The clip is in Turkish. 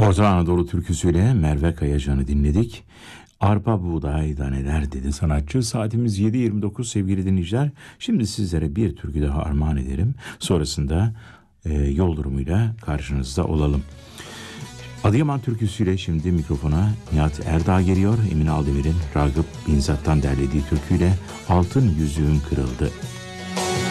Orta Anadolu türküsüyle Merve Kayacan'ı dinledik. Arpa buğday da neler dedi sanatçı. Saatimiz 7.29 sevgili dinleyiciler. Şimdi sizlere bir türkü daha armağan ederim. Sonrasında yol durumuyla karşınızda olalım. Adıyaman türküsüyle şimdi mikrofona Nihat Erdağ geliyor. Emin Aldemir'in Ragıp Binzat'tan derlediği türküyle Altın Yüzüğüm Kırıldı.